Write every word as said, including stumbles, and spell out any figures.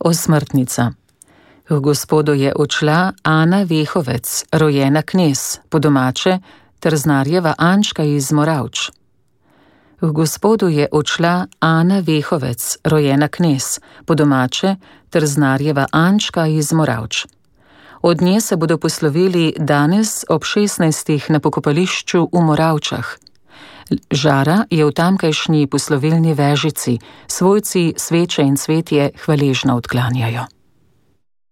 Osmrtnica. K Gospodu je odšla Ana Vehovec, rojena Knez, po domače Trznarjeva Ančka iz Moravč. K Gospodu je odšla Ana Vehovec, rojena Knez, po domače Trznarjeva Ančka iz Moravč. Od nje se bodo poslovili danes ob šestnajstih na pokopališču v Moravčah. Žara je v tamkajšnji poslovilni vežici, svojci sveče in cvetje hvaležno odklanjajo.